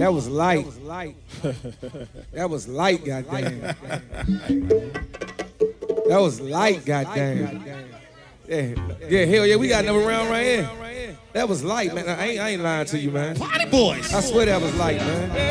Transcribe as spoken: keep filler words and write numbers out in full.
That was light. That was light, goddamn. That was light, goddamn. Yeah, yeah, hell yeah, we got another round right here. That was light, man. I ain't, I ain't lying to you, man. Party boys. I swear that was light, man.